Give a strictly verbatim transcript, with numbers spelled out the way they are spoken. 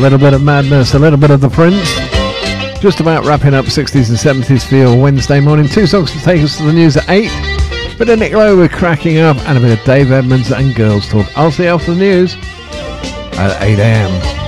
little bit of madness, a little bit of the Prince. Just about wrapping up sixties and seventies for your Wednesday morning. Two songs to take us to the news at eight. Bit of Nick Lowe with Cracking Up and a bit of Dave Edmunds and Girls Talk. I'll see you after the news at eight a.m.